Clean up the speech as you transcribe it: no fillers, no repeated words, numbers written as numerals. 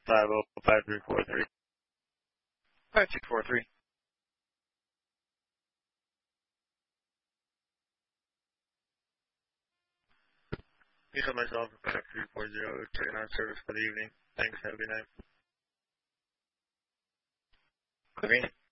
505343. 5243. You said myself, 5340, checking out service for the evening. Thanks, have a good night. Green.